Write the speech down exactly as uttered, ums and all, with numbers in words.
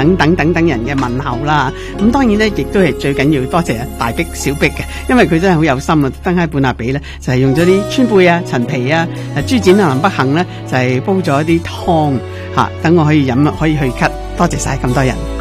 等等等等人嘅問候啦。咁當然咧，亦都係最緊要多謝大碧小碧嘅，因為佢真係好有心啊！登喺半納比咧，就係、是、用咗啲川貝啊、陳皮啊、誒豬展啊、林北杏咧，就係、是、煲咗一啲湯嚇，等我可以飲，可以去咳。多謝晒咁多人。